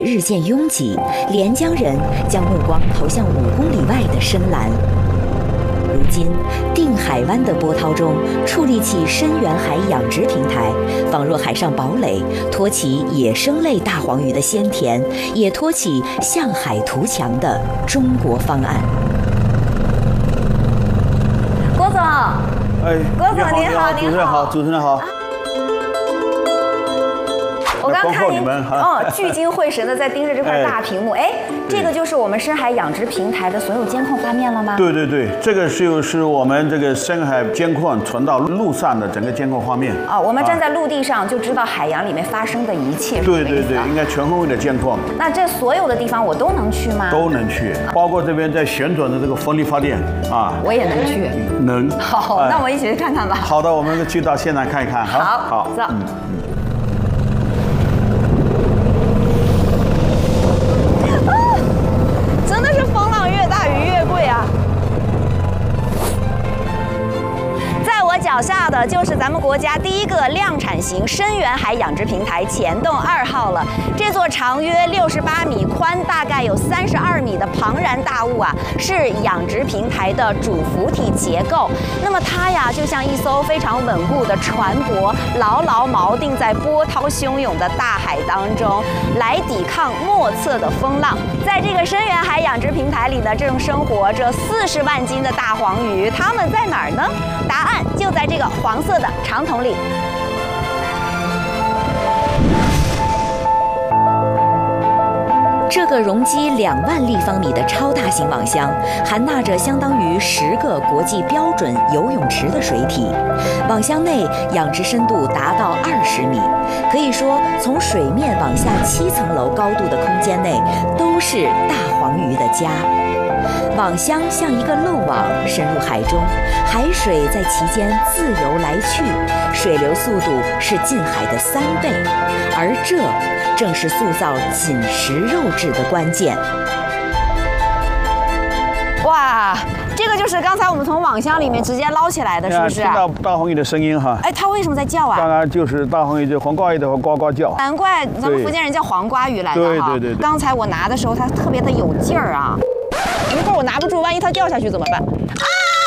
日渐拥挤，连江人将目光投向5公里外的深蓝。如今，定海湾的波涛中矗立起深远海养殖平台，仿若海上堡垒，托起野生类大黄鱼的鲜甜，也托起向海图强的中国方案。 郭总，郭总您好， 主持人好，主持人好。 我刚看您聚精会神的在盯着这块大屏幕，这个就是我们深海养殖平台的所有监控画面了吗？ 对对对，这个是我们这个深海监控传到陆上的整个监控画面。 我们站在陆地上就知道海洋里面发生的一切。 对对对，应该全方位的监控。 那这所有的地方我都能去吗？ 都能去，包括这边在旋转的这个风力发电啊， 我也能去。 能。 好，那我们一起去看看吧。 好的，我们去到现场看一看。 好，走。脚下的就是咱们国家第一个量产型深远海养殖平台前洞2号了。这座长约68米、宽大概有32米的庞然大物啊，是养殖平台的主浮体结构。那么它呀，就像一艘非常稳固的船舶，牢牢锚定在波涛汹涌的大海当中，来抵抗莫测的风浪。在这个深远海养殖平台里呢，正生活着40万斤的大黄鱼，它们在哪儿呢？答案就在这个黄色的长桶里。 这个容积2万立方米的超大型网箱，含纳着相当于10个国际标准游泳池的水体。网箱内养殖深度达到20米，可以说从水面往下7层楼高度的空间内，都是大黄鱼的家。网箱像一个漏网深入海中，海水在其间自由来去，水流速度是近海的3倍，而这正是塑造紧实肉质的关键。 哇，这个就是刚才我们从网箱里面直接捞起来的，是不是？ 听到大黄鱼的声音哈。 它为什么在叫啊？ 当然就是大黄鱼，就黄瓜鱼的话呱呱叫。 难怪咱们福建人叫黄瓜鱼来的哈。对。刚才我拿的时候，它特别的有劲儿啊。一会儿我拿不住，万一它掉下去怎么办？啊！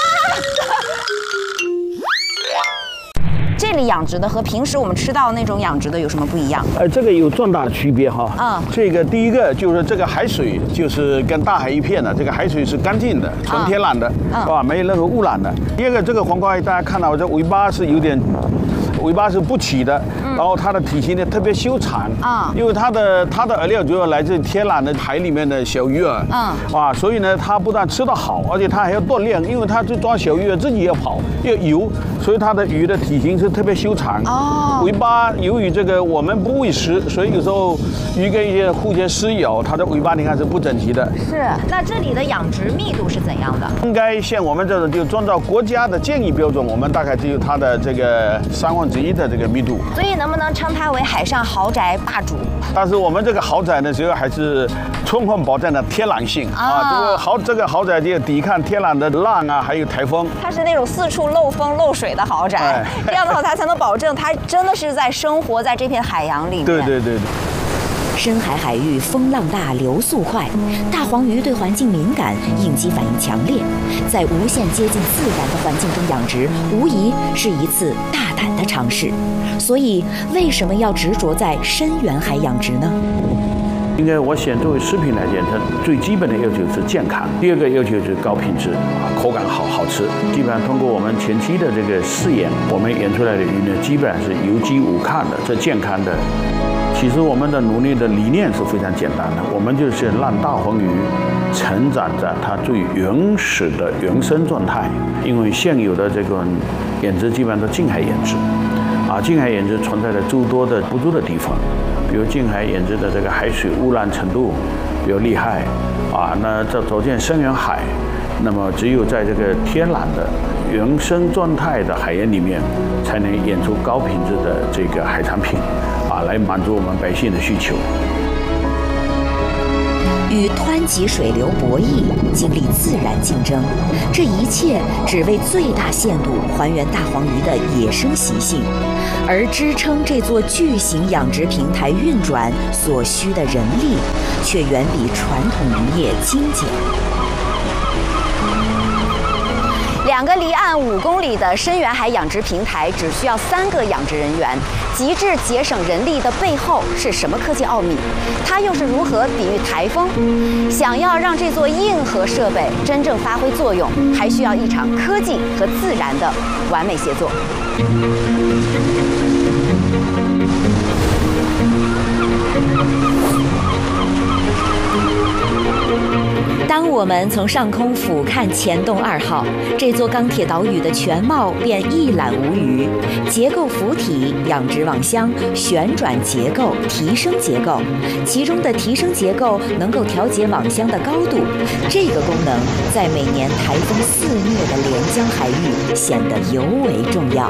这里养殖的和平时我们吃到那种养殖的有什么不一样？ 这个有重大的区别哈。这个第一个就是这个海水就是跟大海一片的，这个海水是干净的、纯天然的，是吧？没有任何污染的。第二个，这个黄瓜鱼大家看到这尾巴是有点。尾巴是不起的，然后它的体型呢特别修长因为它的饵料主要来自天然的海里面的小鱼儿所以呢它不但吃得好，而且它还要锻炼，因为它去抓小鱼儿自己要跑要游，所以它的鱼的体型是特别修长尾巴由于这个我们不喂食，所以有时候鱼跟一些互相撕咬，它的尾巴你看是不整齐的。 是，那这里的养殖密度是怎样的？ 应该像我们这种就遵照国家的建议标准，我们大概只有它的这个1/3的这个密度， 所以能不能称它为海上豪宅霸主？ 但是我们这个豪宅呢，主要还是充分保证了天然性这个豪宅就抵抗天然的浪还有台风。 它是那种四处漏风漏水的豪宅，这样的话它才能保证它真的是在生活在这片海洋里面。 对。 深海海域风浪大，流速快，大黄鱼对环境敏感，应激反应强烈，在无限接近自然的环境中养殖，无疑是一次大胆的尝试。所以，为什么要执着在深远海养殖呢？ 应该我想作为食品来讲，它最基本的要求是健康，第二个要求就是高品质口感好吃。基本上通过我们前期的这个试验，我们养出来的鱼呢，基本上是有机无抗的，是健康的。其实我们的努力的理念是非常简单的，我们就是让大黄鱼成长在它最原始的原生状态。因为现有的这个养殖基本上都近海养殖，近海养殖存在着诸多的不足的地方，比如近海养殖的这个海水污染程度比较厉害那这走进深远海，那么只有在这个天然的原生状态的海洋里面，才能养出高品质的这个海产品来满足我们百姓的需求。 与湍急水流博弈，经历自然竞争。这一切只为最大限度还原大黄鱼的野生习性，而支撑这座巨型养殖平台运转所需的人力，却远比传统渔业精简。 2个离岸5公里的深远海养殖平台只需要3个养殖人员，极致节省人力的背后是什么科技奥秘？它又是如何抵御台风？想要让这座硬核设备真正发挥作用，还需要一场科技和自然的完美协作。 当我们从上空俯瞰钱洞2号，这座钢铁岛屿的全貌便一览无余。结构浮体、养殖网箱、旋转结构、提升结构，其中的提升结构能够调节网箱的高度，这个功能在每年台风肆虐的连江海域显得尤为重要。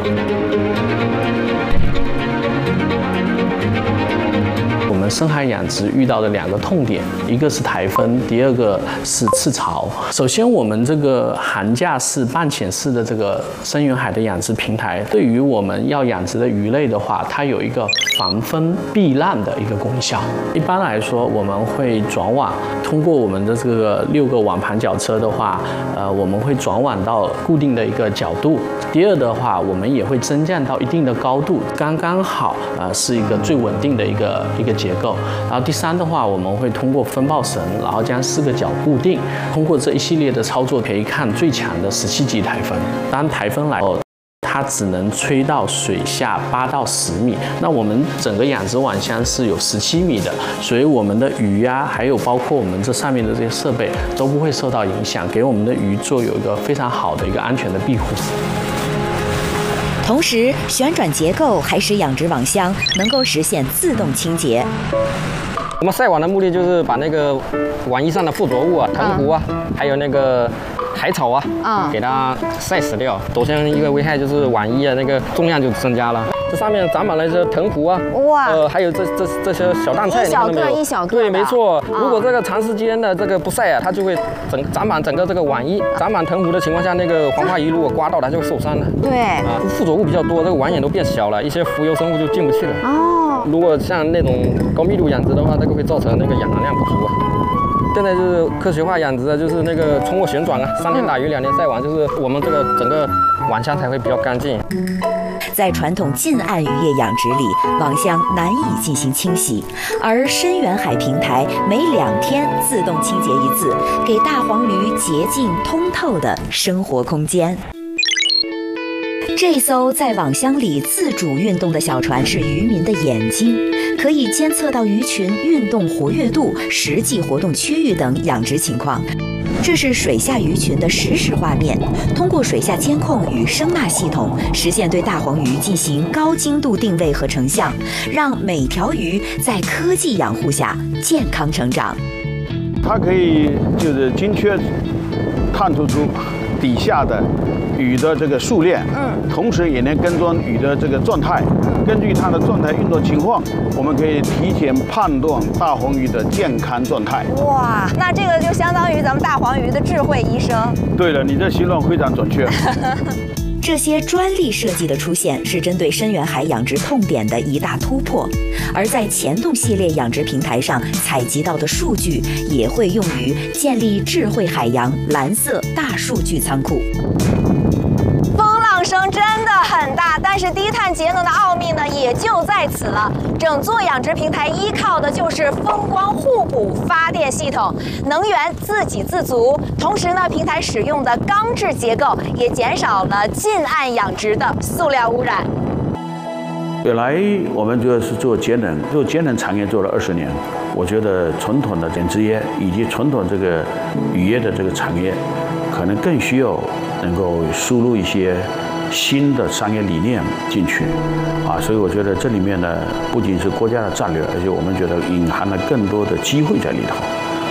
我们深海养殖遇到的2个痛点，一个是台风，第2个是赤潮。首先，我们这个桁架式、半潜式的这个深远海的养殖平台，对于我们要养殖的鱼类的话，它有一个防风避浪的一个功效。一般来说，我们会转网，通过我们的这个6个网盘绞车的话，我们会转网到固定的一个角度。第2的话，我们也会升降到一定的高度，刚刚好，是一个最稳定的一个结构。然后第3的话，我们会通过风暴绳，然后将4个角固定。通过这一系列的操作，可以看最强的17级台风。当台风来后，它只能吹到水下8到10米。那我们整个养殖网箱是有17米的，所以我们的鱼啊，还有包括我们这上面的这些设备都不会受到影响，给我们的鱼做有一个非常好的一个安全的庇护。 同时，旋转结构还使养殖网箱能够实现自动清洁。 我们晒网的目的就是把那个网衣上的附着物啊、藤壶啊，还有那个海草啊，给它晒死掉。首先一个危害就是网衣啊那个重量就增加了。这上面长满了一些藤壶啊，哇，还有这些小蛋菜， 一小个一小个。 对，没错。如果这个长时间的这个不晒啊，它就会长满整个这个网衣。长满藤壶的情况下，那个黄花鱼如果刮到它就会受伤的。 对， 附着物比较多，这个网眼都变小了，一些浮游生物就进不去了。哦，如果像那种高密度养殖的话，这个会造成那个氧含量不足啊。现在就是科学化养殖的，就是那个通过旋转啊，3天打鱼2天晒网，就是我们这个整个网箱才会比较干净。 在传统近岸渔业养殖里，网箱难以进行清洗，而深远海平台每2天自动清洁一次，给大黄鱼洁净通透的生活空间。这艘在网箱里自主运动的小船是渔民的眼睛，可以监测到鱼群运动活跃度、实际活动区域等养殖情况。这是水下鱼群的实时画面，通过水下监控与声纳系统，实现对大黄鱼进行高精度定位和成像，让每条鱼在科技养护下健康成长。 它可以就是精确探出底下的鱼的这个数量，同时也能跟踪鱼的这个状态，根据它的状态运动情况，我们可以提前判断大黄鱼的健康状态。 哇，那这个就相当于咱们大黄鱼的智慧医生。 对了，你这形容非常准确。 这些专利设计的出现是针对深远海养殖痛点的一大突破，而在钱洞系列养殖平台上采集到的数据也会用于建立智慧海洋蓝色大数据仓库。 风浪声真的很大，但是低碳节能的奥秘呢，也就在此了。整座养殖平台依靠的就是风光互补发电系统，能源自给自足。同时呢，平台使用的钢制结构也减少了近岸养殖的塑料污染。 本来我们主要是做节能产业做了20年，我觉得传统的养殖业以及传统这个渔业的这个产业，可能更需要能够输入一些新的商业理念进去，所以我觉得这里面呢，不仅是国家的战略，而且我们觉得隐含了更多的机会在里头。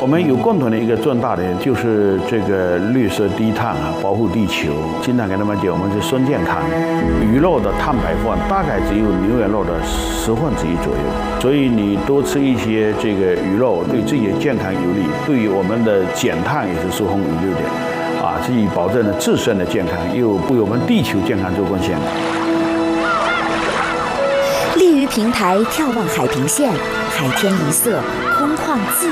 我们有共同的一个重大的，就是这个绿色低碳啊，保护地球。经常跟他们讲，我们是孙健康，鱼肉的碳排放大概只有牛羊肉的1/10左右，所以你多吃一些这个鱼肉，对自己的健康有利，对于我们的减碳也是疏通于6点，既保证了自身的健康，又为我们地球健康做贡献。 立于平台眺望海平线，海天一色，空旷自